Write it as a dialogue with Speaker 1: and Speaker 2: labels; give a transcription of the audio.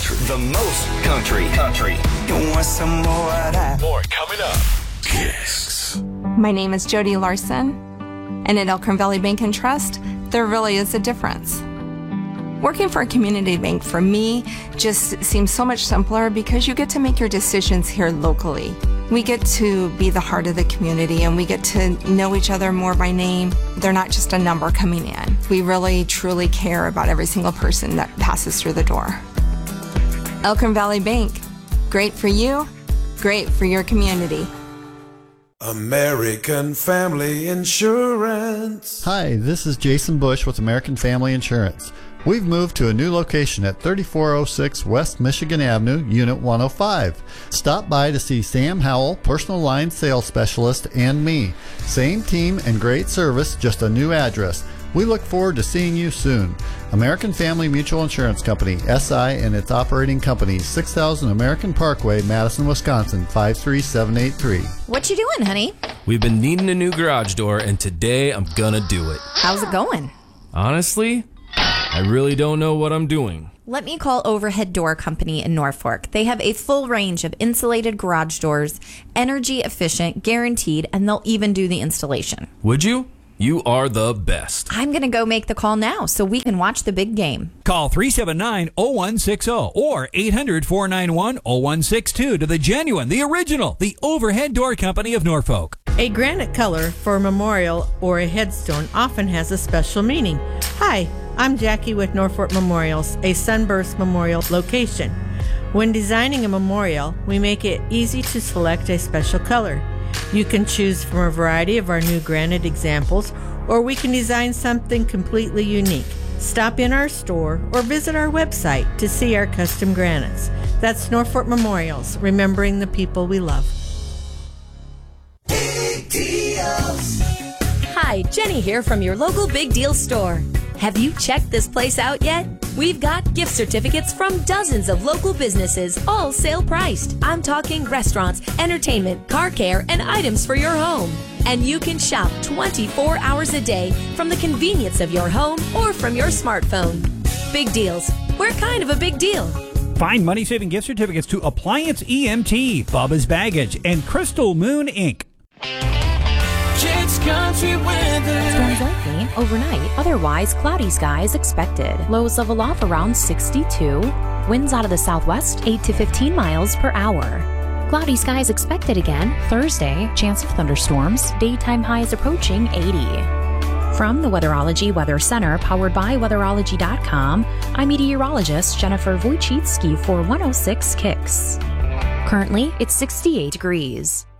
Speaker 1: country. The most country.
Speaker 2: You want some more of that?
Speaker 1: More coming up. Kicks.
Speaker 3: My name is Jody Larson, and at Elkhorn Valley Bank and Trust, there really is a difference. Working for a community bank for me just seems so much simpler because you get to make your decisions here locally. We get to be the heart of the community and we get to know each other more by name. They're not just a number coming in. We really, truly care about every single person that passes through the door. Elkhorn Valley Bank, great for you, great for your community.
Speaker 4: American Family Insurance.
Speaker 5: Hi, this is Jason Bush with American Family Insurance. We've moved to a new location at 3406 West Michigan Avenue, Unit 105. Stop by to see Sam Howell, personal line sales specialist, and me. Same team and great service, just a new address. We look forward to seeing you soon. American Family Mutual Insurance Company, SI, and its operating companies, 6000 American Parkway, Madison, Wisconsin, 53783.
Speaker 6: What you doing, honey?
Speaker 7: We've been needing a new garage door, and today I'm gonna do it.
Speaker 6: How's it going?
Speaker 7: Honestly, I really don't know what I'm doing.
Speaker 6: Let me call Overhead Door Company in Norfolk. They have a full range of insulated garage doors, energy efficient, guaranteed, and they'll even do the installation.
Speaker 7: Would you? You are the best.
Speaker 6: I'm going to go make the call now so we can watch the big game.
Speaker 8: Call 379-0160 or 800-491-0162 to the genuine, the original, the Overhead Door Company of Norfolk.
Speaker 9: A granite color for a memorial or a headstone often has a special meaning. Hi, I'm Jackie with Norfolk Memorials, a Sunburst Memorial location. When designing a memorial, we make it easy to select a special color. You can choose from a variety of our new granite examples, or we can design something completely unique. Stop in our store or visit our website to see our custom granites. That's Norfolk Memorials, remembering the people we love.
Speaker 2: Big deals.
Speaker 10: Hi, Jenny here from your local Big Deal store. Have you checked this place out yet? We've got gift certificates from dozens of local businesses, all sale priced. I'm talking restaurants, entertainment, car care, and items for your home. And you can shop 24 hours a day from the convenience of your home or from your smartphone. Big Deals. We're kind of a big deal.
Speaker 8: Find money-saving gift certificates to Appliance EMT, Bubba's Baggage, and Crystal Moon Inc.
Speaker 2: Kids Country Weather.
Speaker 11: Storms likely overnight. Otherwise, cloudy skies expected. Lows level off around 62. Winds out of the southwest 8 to 15 miles per hour. Cloudy skies expected again Thursday. Chance of thunderstorms. Daytime highs approaching 80. From the Weatherology Weather Center, powered by Weatherology.com, I'm meteorologist Jennifer Wojcicki for 106 Kicks. Currently, it's 68 degrees.